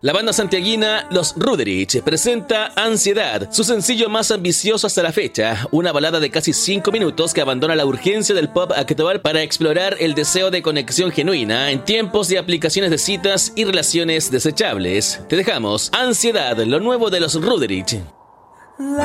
La banda santiaguina Los Ruderich presenta Ansiedad, su sencillo más ambicioso hasta la fecha, una balada de casi 5 minutos que abandona la urgencia del pop actual para explorar el deseo de conexión genuina en tiempos de aplicaciones de citas y relaciones desechables. Te dejamos Ansiedad, lo nuevo de Los Ruderich.